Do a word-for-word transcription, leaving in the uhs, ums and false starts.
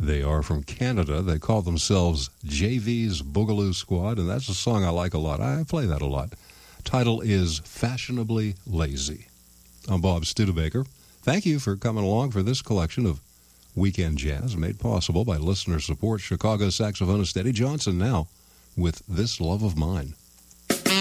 They are from Canada. They call themselves J V's Boogaloo Squad, and that's a song I like a lot. I play that a lot. Title is Fashionably Lazy. I'm Bob Studebaker. Thank you for coming along for this collection of weekend jazz made possible by listener support. Chicago saxophonist Eddie Johnson now with This Love of Mine.